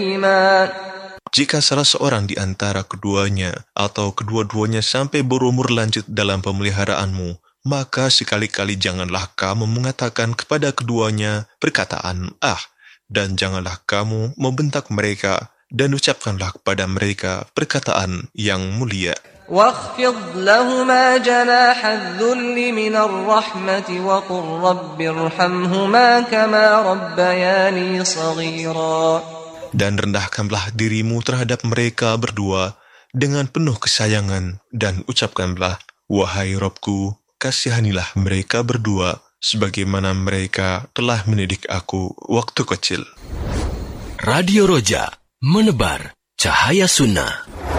Jika salah seorang di antara keduanya atau kedua-duanya sampai berumur lanjut dalam pemeliharaanmu, maka sekali-kali janganlah kamu mengatakan kepada keduanya perkataan "ah", dan janganlah kamu membentak mereka, dan ucapkanlah kepada mereka perkataan yang mulia. واخفض لهما جناح الذل من الرحمة وقل رب ارحمهما كما ربياني صغيرا. Dan rendahkanlah dirimu terhadap mereka berdua dengan penuh kesayangan, dan ucapkanlah, wahai Robku, kasihanilah mereka berdua, sebagaimana mereka telah mendidik aku waktu kecil. Radio Roja, menebar cahaya sunnah.